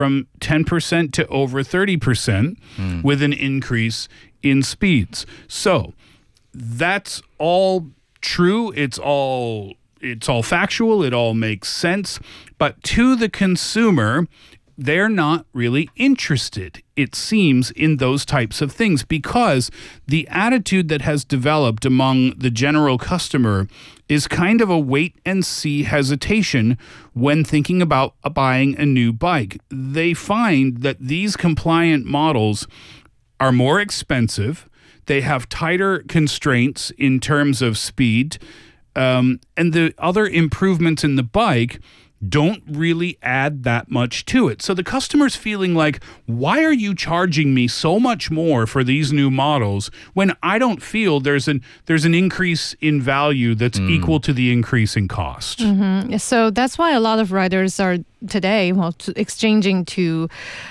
from 10% to over 30% with an increase in speeds. So that's all true. It's all factual. It all makes sense. But to the consumer, they're not really interested, it seems, in those types of things, because the attitude that has developed among the general customer is kind of a wait-and-see hesitation when thinking about buying a new bike. They find that these compliant models are more expensive, they have tighter constraints in terms of speed, and the other improvements in the bike don't really add that much to it. So the customer's feeling like, why are you charging me so much more for these new models when I don't feel there's an increase in value that's equal to the increase in cost? So that's why a lot of riders are today exchanging to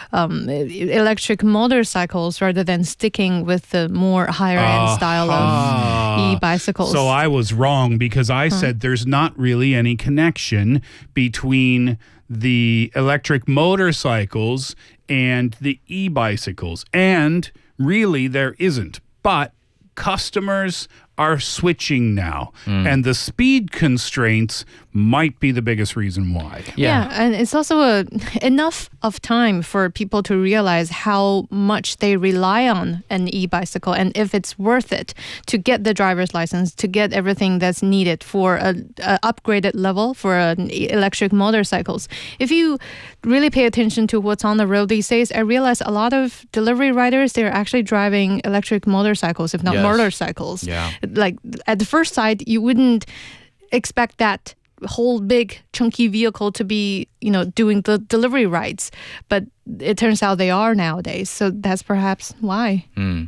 electric motorcycles rather than sticking with the more higher-end style of e-bicycles. So I was wrong because I said there's not really any connection between the electric motorcycles and the e-bicycles. And really there isn't. But customers are switching now, and the speed constraints might be the biggest reason why. Yeah, and it's also enough of time for people to realize how much they rely on an e-bicycle and if it's worth it to get the driver's license, to get everything that's needed for an upgraded level for electric motorcycles. If you really pay attention to what's on the road these days, I realize a lot of delivery riders, they're actually driving electric motorcycles, if not motorcycles. Yeah. Like at the first sight, you wouldn't expect that whole big chunky vehicle to be, doing the delivery rides, but it turns out they are nowadays. So that's perhaps why.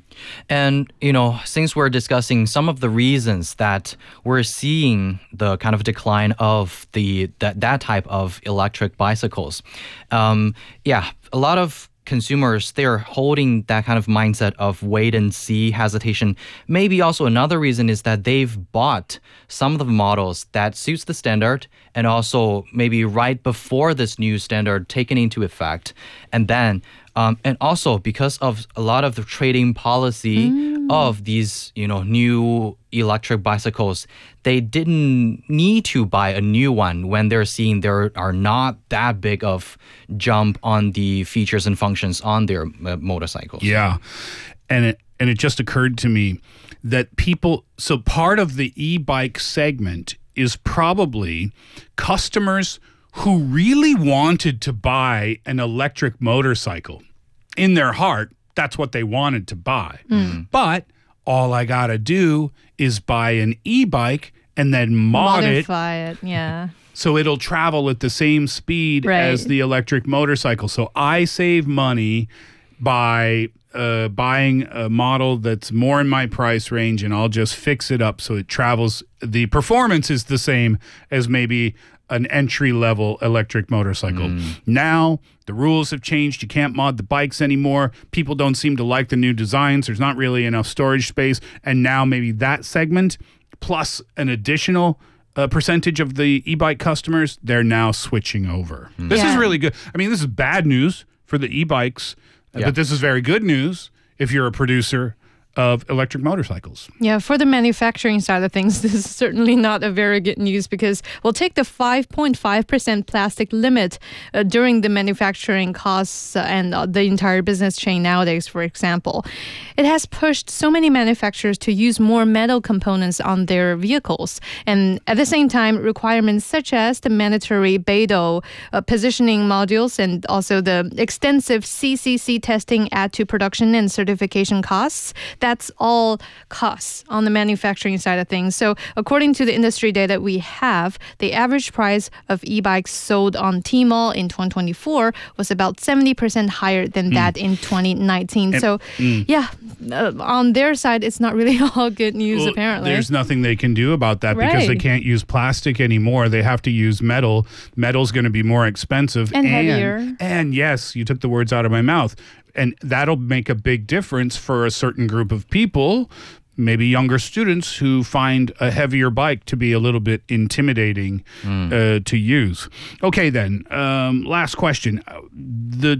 And, since we're discussing some of the reasons that we're seeing the kind of decline of that type of electric bicycles, a lot of consumers, they're holding that kind of mindset of wait and see hesitation. Maybe also another reason is that they've bought some of the models that suits the standard and also maybe right before this new standard taken into effect. And then and also because of a lot of the trading policy of these, new electric bicycles, they didn't need to buy a new one when they're seeing there are not that big of jump on the features and functions on their motorcycles. Yeah. And it just occurred to me that so part of the e-bike segment is probably customers who really wanted to buy an electric motorcycle. In their heart, that's what they wanted to buy. But all I got to do is buy an e-bike and then modify it. Yeah. So it'll travel at the same speed as the electric motorcycle. So I save money by buying a model that's more in my price range, and I'll just fix it up so it travels. The performance is the same as maybe an entry-level electric motorcycle. Now, the rules have changed. You can't mod the bikes anymore. People don't seem to like the new designs. There's not really enough storage space. And now maybe that segment, plus an additional percentage of the e-bike customers, they're now switching over. This is really good. I mean, this is bad news for the e-bikes, but this is very good news if you're a producer of electric motorcycles. Yeah, for the manufacturing side of things, this is certainly not a very good news because we'll take the 5.5% plastic limit during the manufacturing costs and the entire business chain nowadays, for example. It has pushed so many manufacturers to use more metal components on their vehicles. And at the same time, requirements such as the mandatory BeiDou positioning modules and also the extensive CCC testing add to production and certification costs. That's all costs on the manufacturing side of things. So according to the industry data we have, the average price of e-bikes sold on Tmall in 2024 was about 70% higher than that in 2019. On their side, it's not really all good news, apparently. There's nothing they can do about that because they can't use plastic anymore. They have to use metal. Metal's going to be more expensive. And heavier. And yes, you took the words out of my mouth. And that'll make a big difference for a certain group of people, maybe younger students who find a heavier bike to be a little bit intimidating to use. Okay, then, last question. The